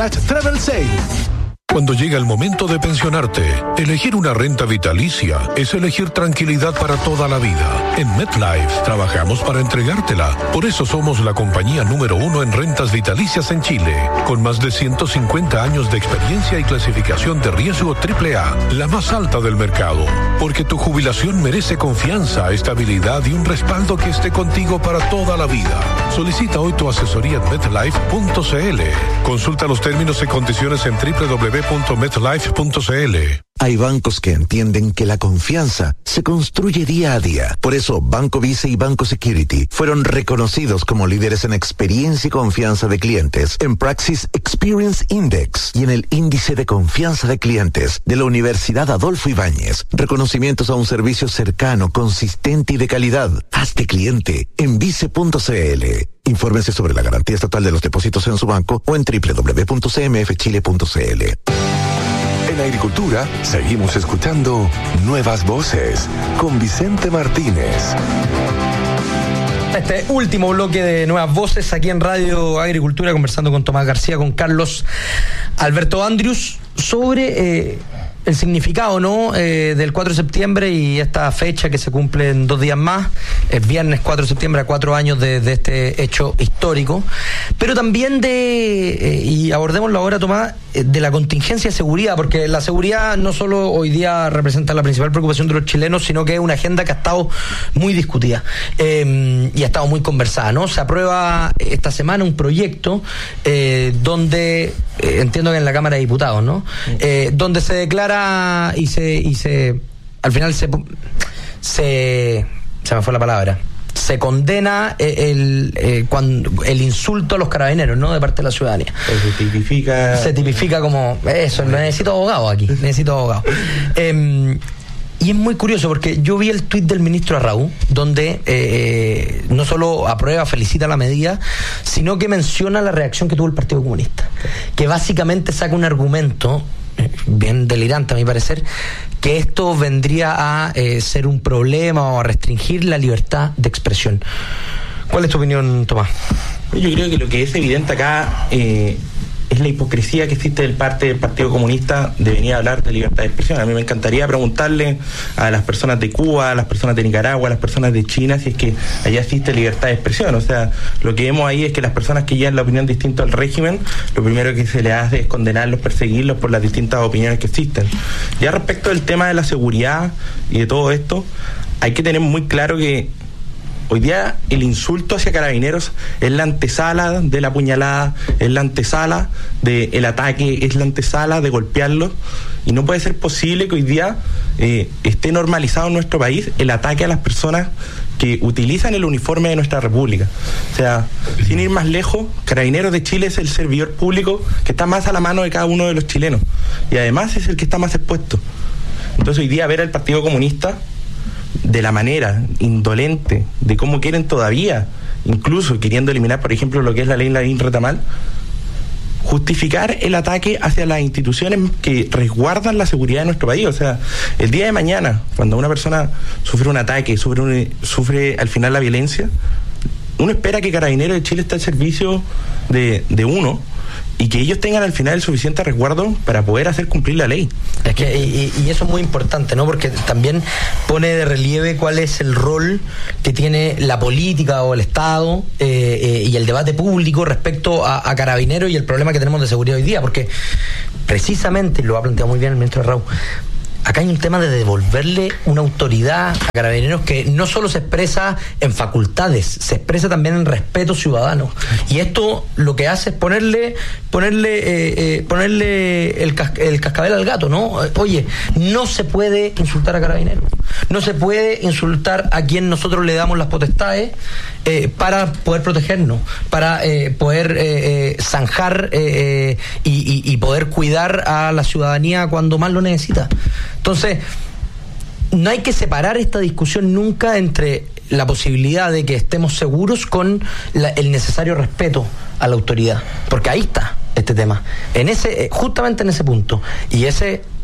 Travel Sale. Cuando llega el momento de pensionarte, elegir una renta vitalicia es elegir tranquilidad para toda la vida. En MetLife trabajamos para entregártela. Por eso somos la compañía número 1 en rentas vitalicias en Chile, con más de 150 años de experiencia y clasificación de riesgo AAA, la más alta del mercado. Porque tu jubilación merece confianza, estabilidad y un respaldo que esté contigo para toda la vida. Solicita hoy tu asesoría en MetLife.cl. Consulta los términos y condiciones en www.metlife.cl. Hay bancos que entienden que la confianza se construye día a día. Por eso, Banco Vice y Banco Security fueron reconocidos como líderes en experiencia y confianza de clientes en Praxis Experience Index y en el Índice de Confianza de Clientes de la Universidad Adolfo Ibáñez. Reconocimientos a un servicio cercano, consistente y de calidad. Hazte cliente en vice.cl. Infórmense sobre la garantía estatal de los depósitos en su banco o en www.cmfchile.cl. En Agricultura seguimos escuchando Nuevas Voces con Vicente Martínez. Este último bloque de Nuevas Voces aquí en Radio Agricultura, conversando con Tomás García, con Carlos Alberto Andrius sobre el significado, ¿no? Del 4 de septiembre y esta fecha que se cumple en 2 días más, es viernes 4 de septiembre, a 4 años de este hecho histórico, pero también y abordémoslo ahora, Tomás, de la contingencia de seguridad, porque la seguridad no solo hoy día representa la principal preocupación de los chilenos, sino que es una agenda que ha estado muy discutida y ha estado muy conversada, ¿no? Se aprueba esta semana un proyecto donde, entiendo que en la Cámara de Diputados, ¿no? Donde se declara y se al final se me fue la palabra, se condena el insulto a los carabineros, ¿no? De parte de la ciudadanía. Se tipifica como eso. Necesito abogado aquí, necesito abogado. Y es muy curioso porque yo vi el tuit del ministro Arrau, donde no solo aprueba, felicita la medida, sino que menciona la reacción que tuvo el Partido Comunista, que básicamente saca un argumento bien delirante a mi parecer, que esto vendría a ser un problema o a restringir la libertad de expresión. ¿Cuál es tu opinión, Tomás? Yo creo que lo que es evidente acá es la hipocresía que existe del parte del Partido Comunista de venir a hablar de libertad de expresión. A mí me encantaría preguntarle a las personas de Cuba, a las personas de Nicaragua, a las personas de China, si es que allá existe libertad de expresión. O sea, lo que vemos ahí es que las personas que llevan la opinión distinta al régimen, lo primero que se les hace es condenarlos, perseguirlos por las distintas opiniones que existen. Ya respecto del tema de la seguridad y de todo esto, hay que tener muy claro que hoy día el insulto hacia carabineros es la antesala de la puñalada, es la antesala del ataque, es la antesala de golpearlos, y no puede ser posible que hoy día esté normalizado en nuestro país el ataque a las personas que utilizan el uniforme de nuestra república. O sea, sin ir más lejos, Carabineros de Chile es el servidor público que está más a la mano de cada uno de los chilenos, y además es el que está más expuesto. Entonces hoy día ver al Partido Comunista de la manera indolente, de cómo quieren todavía, incluso queriendo eliminar, por ejemplo, lo que es la ley Lavín-Retamal, justificar el ataque hacia las instituciones que resguardan la seguridad de nuestro país. O sea, el día de mañana, cuando una persona sufre un ataque, sufre al final la violencia, uno espera que Carabineros de Chile esté al servicio de uno, y que ellos tengan al final el suficiente resguardo para poder hacer cumplir la ley. Es que y eso es muy importante, ¿no? Porque también pone de relieve cuál es el rol que tiene la política o el Estado y el debate público respecto a Carabineros y el problema que tenemos de seguridad hoy día, porque precisamente, lo ha planteado muy bien el ministro Arrau, acá hay un tema de devolverle una autoridad a Carabineros que no solo se expresa en facultades, se expresa también en respeto ciudadano. Y esto lo que hace es ponerle el cascabel al gato, ¿no? Oye, no se puede insultar a Carabineros, no se puede insultar a quien nosotros le damos las potestades para poder protegernos, para poder zanjar y poder cuidar a la ciudadanía cuando más lo necesita. Entonces, no hay que separar esta discusión nunca entre la posibilidad de que estemos seguros con el necesario respeto a la autoridad, porque ahí está este tema, justamente en ese punto, y ese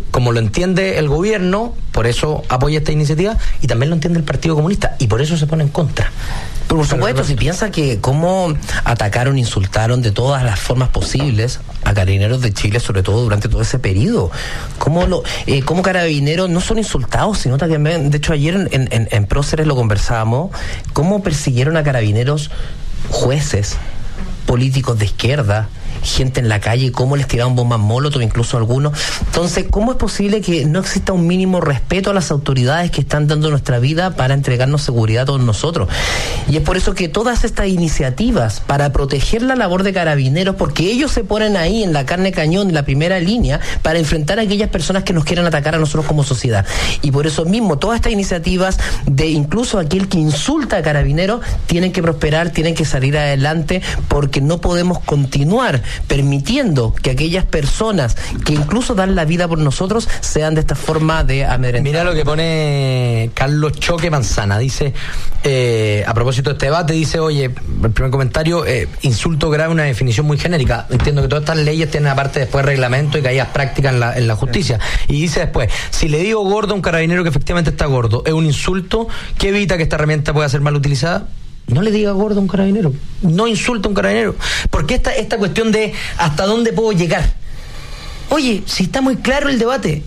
como lo entiende el gobierno, por eso apoya esta iniciativa, y también lo entiende el Partido Comunista, y por eso se pone en contra. Pero por supuesto, si piensa que cómo atacaron, insultaron de todas las formas posibles a Carabineros de Chile, sobre todo durante todo ese periodo, cómo Carabineros no son insultados, sino también, de hecho ayer en Próceres lo conversábamos, cómo persiguieron a Carabineros jueces, políticos de izquierda, gente en la calle, cómo les tiraban bombas molotov, incluso algunos. Entonces, ¿cómo es posible que no exista un mínimo respeto a las autoridades que están dando nuestra vida para entregarnos seguridad a todos nosotros? Y es por eso que todas estas iniciativas para proteger la labor de Carabineros, porque ellos se ponen ahí en la carne cañón, en la primera línea, para enfrentar a aquellas personas que nos quieran atacar a nosotros como sociedad. Y por eso mismo, todas estas iniciativas de incluso aquel que insulta a Carabineros tienen que prosperar, tienen que salir adelante, porque no podemos continuar permitiendo que aquellas personas que incluso dan la vida por nosotros sean de esta forma de amedrentar. Mira lo que pone Carlos Choque Manzana, dice, a propósito de este debate, dice, oye, el primer comentario, insulto grave, una definición muy genérica. Entiendo que todas estas leyes tienen aparte después reglamento y que hayas práctica en la justicia. Y dice después, si le digo gordo a un carabinero que efectivamente está gordo, ¿es un insulto que evita que esta herramienta pueda ser mal utilizada? No le diga gordo a un carabinero, no insulta a un carabinero, porque esta cuestión de hasta dónde puedo llegar. Oye, si está muy claro el debate,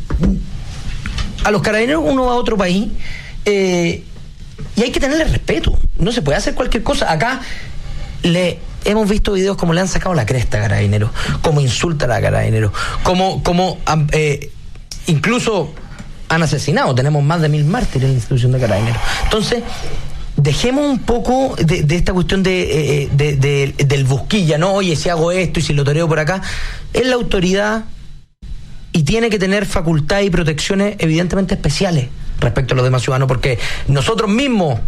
a los carabineros uno va a otro país y hay que tenerle respeto, no se puede hacer cualquier cosa. Acá hemos visto videos como le han sacado la cresta a carabineros, como insultan a carabineros, como incluso han asesinado, tenemos más de 1000 mártires en la institución de carabineros. Entonces, dejemos un poco de esta cuestión del busquilla, ¿no? Oye, si hago esto y si lo toreo por acá, es la autoridad y tiene que tener facultades y protecciones evidentemente especiales respecto a los demás ciudadanos, porque nosotros mismos,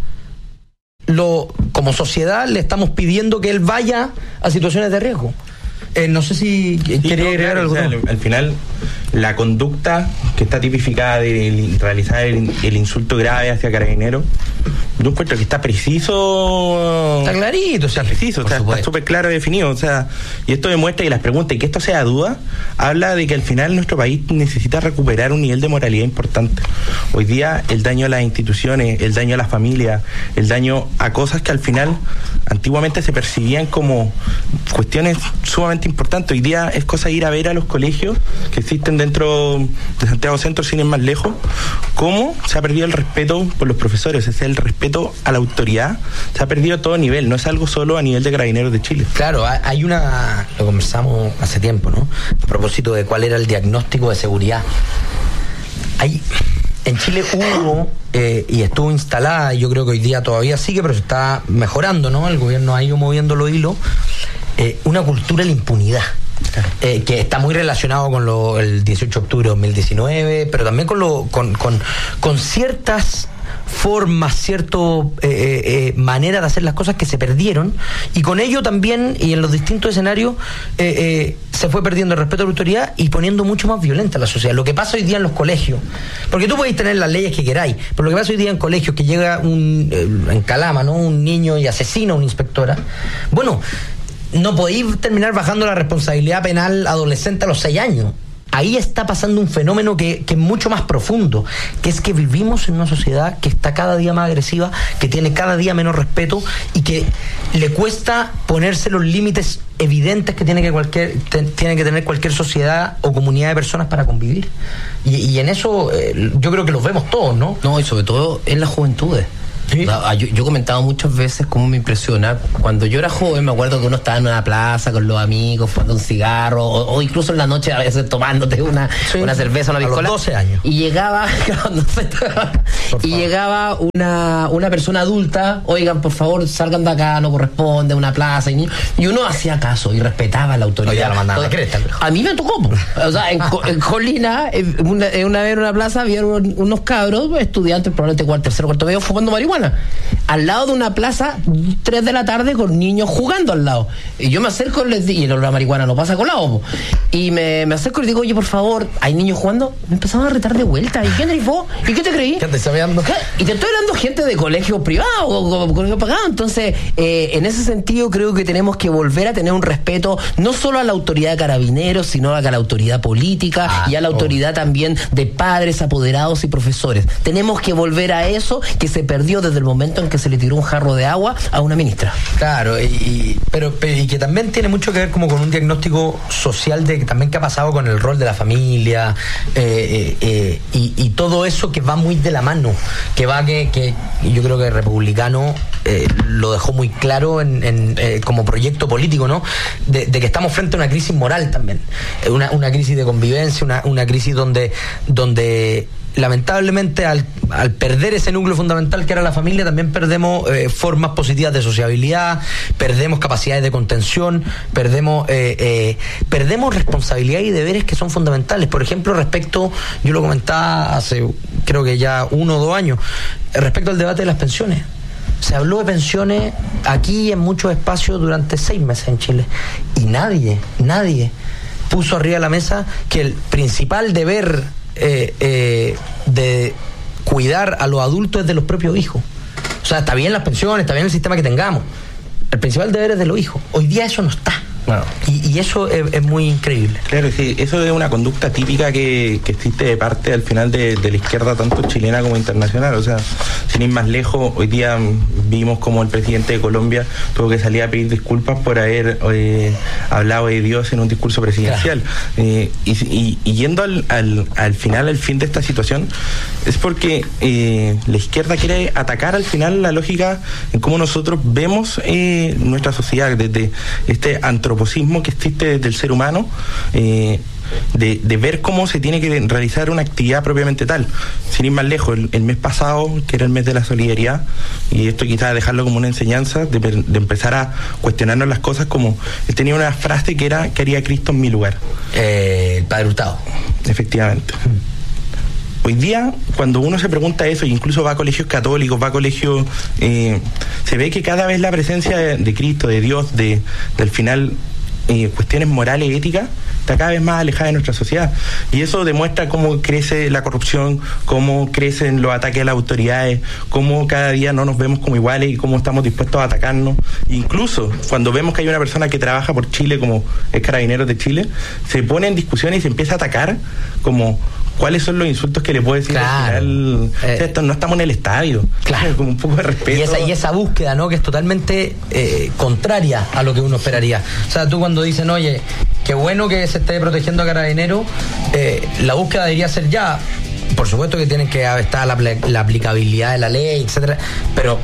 como sociedad, le estamos pidiendo que él vaya a situaciones de riesgo. No sé si quería agregar algo. Al final, la conducta que está tipificada de realizar el insulto grave hacia carabineros, yo encuentro que está preciso. Está clarito, está preciso, está súper claro definido. O sea, y esto demuestra que las preguntas, y que esto sea duda, habla de que al final nuestro país necesita recuperar un nivel de moralidad importante. Hoy día, el daño a las instituciones, el daño a las familias, el daño a cosas que al final antiguamente se percibían como cuestiones sumamente importantes. Hoy día es cosa de ir a ver a los colegios que existen dentro de Santiago Centro, sin ir más lejos, cómo se ha perdido el respeto por los profesores, es el respeto a la autoridad, se ha perdido a todo nivel, no es algo solo a nivel de Carabineros de Chile. Claro, lo conversamos hace tiempo, ¿no? A propósito de cuál era el diagnóstico de seguridad. En Chile hubo y estuvo instalada, y yo creo que hoy día todavía sigue, pero se está mejorando, ¿no? El gobierno ha ido moviendo los hilos, una cultura de la impunidad. Claro. Que está muy relacionado con el 18 de octubre de 2019, pero también con ciertas formas, maneras de hacer las cosas que se perdieron, y con ello también, y en los distintos escenarios, se fue perdiendo el respeto a la autoridad y poniendo mucho más violenta a la sociedad. Lo que pasa hoy día en los colegios, porque tú podéis tener las leyes que queráis, pero lo que pasa hoy día en colegios, que llega en Calama, ¿no?, un niño y asesina a una inspectora, bueno, no podéis terminar bajando la responsabilidad penal adolescente a los 6 años. Ahí está pasando un fenómeno que es mucho más profundo, que es que vivimos en una sociedad que está cada día más agresiva, que tiene cada día menos respeto y que le cuesta ponerse los límites evidentes que tiene que tener cualquier sociedad o comunidad de personas para convivir. Y en eso yo creo que los vemos todos, ¿no? No, y sobre todo en las juventudes. ¿Sí? Yo he comentado muchas veces cómo me impresiona. Cuando yo era joven, me acuerdo que uno estaba en una plaza con los amigos, fumando un cigarro, o incluso en la noche a veces tomándote una cerveza, una piscola. A los 12 años. Y llegaba, una persona adulta, oigan, por favor, salgan de acá, no corresponde, una plaza. Y uno hacía caso y respetaba a la autoridad. Ya lo mandaba a mí me tocó. O sea, en Colina, una vez en una plaza, había unos cabros, estudiantes, probablemente tercero, cuarto medio, fumando marihuana. marihuana. Al lado de una plaza, 3 de la tarde, con niños jugando al lado. Y yo me acerco y la marihuana no pasa colado. Y me acerco y le digo, oye, por favor, ¿hay niños jugando? Me empezaron a retar de vuelta. ¿Y quién eres vos? ¿Y qué te creí? ¿Qué andas sabeando? Y te estoy hablando gente de colegio privado o colegio pagado. Entonces, en ese sentido, creo que tenemos que volver a tener un respeto no solo a la autoridad de carabineros, sino a la autoridad política y a la autoridad también de padres, apoderados y profesores. Tenemos que volver a eso que se perdió desde el momento en que se le tiró un jarro de agua a una ministra. Claro, pero que también tiene mucho que ver como con un diagnóstico social de también qué ha pasado con el rol de la familia y todo eso que va muy de la mano, que yo creo que el republicano lo dejó muy claro como proyecto político, ¿no? De que estamos frente a una crisis moral también, una crisis de convivencia, una crisis donde lamentablemente al perder ese núcleo fundamental que era la familia, también perdemos formas positivas de sociabilidad, perdemos capacidades de contención, perdemos responsabilidades y deberes que son fundamentales. Por ejemplo, yo lo comentaba hace creo que ya 1 o 2 años, respecto al debate de las pensiones. Se habló de pensiones aquí en muchos espacios durante 6 meses en Chile y nadie puso arriba de la mesa que el principal deber de cuidar a los adultos es de los propios hijos. O sea, está bien las pensiones, está bien el sistema que tengamos. El principal deber es de los hijos. Hoy día eso no está. Bueno. Y eso es muy increíble. Claro, sí, eso es una conducta típica que existe de parte al final de la izquierda, tanto chilena como internacional. O sea, sin ir más lejos, hoy día vimos como el presidente de Colombia tuvo que salir a pedir disculpas por haber hablado de Dios en un discurso presidencial. Claro. Y yendo al fin de esta situación, es porque la izquierda quiere atacar al final la lógica en cómo nosotros vemos nuestra sociedad, desde este antroposismo que existe del ser humano, de ver cómo se tiene que realizar una actividad propiamente tal. Sin ir más lejos, el mes pasado, que era el mes de la solidaridad, y esto quizás dejarlo como una enseñanza, de empezar a cuestionarnos las cosas, como él tenía una frase que era: ¿qué haría Cristo en mi lugar? El Padre Hurtado. Efectivamente. Hoy día, cuando uno se pregunta eso, incluso va a colegios católicos, va a colegios, se ve que cada vez la presencia de Cristo, de Dios, del final, cuestiones morales y éticas, está cada vez más alejada de nuestra sociedad. Y eso demuestra cómo crece la corrupción, cómo crecen los ataques a las autoridades, cómo cada día no nos vemos como iguales y cómo estamos dispuestos a atacarnos. Incluso cuando vemos que hay una persona que trabaja por Chile, como es Carabineros de Chile, se pone en discusión y se empieza a atacar como cuáles son los insultos que le puede decir. Claro. Al final. O sea, no estamos en el estadio. Claro. Con un poco de respeto. Y esa búsqueda, ¿no? Que es totalmente contraria a lo que uno esperaría. O sea, tú cuando dicen, oye, qué bueno que se esté protegiendo a Carabineros, la búsqueda debería ser ya. Por supuesto que tienen que estar la aplicabilidad de la ley, etcétera, pero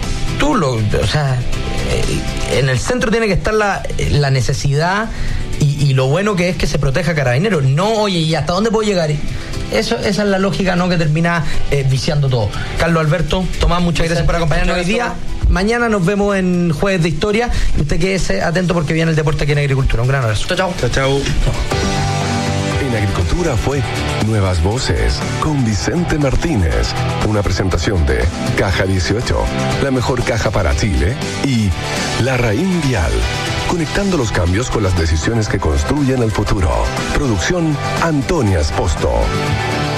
en el centro tiene que estar la necesidad y lo bueno que es que se proteja a Carabineros. No, oye, ¿y hasta dónde puedo llegar? Esa es la lógica, ¿no?, que termina viciando todo. Carlos Alberto, Tomás, muchas gracias por acompañarnos hoy día. Mañana nos vemos en Jueves de Historia. Y usted quédese atento porque viene el deporte aquí en Agricultura. Un gran abrazo. Chao, chao. Chao, chao. En Agricultura fue Nuevas Voces con Vicente Martínez. Una presentación de Caja 18, la mejor caja para Chile, y La Raín Vial, conectando los cambios con las decisiones que construyen el futuro. Producción Antonia Esposto.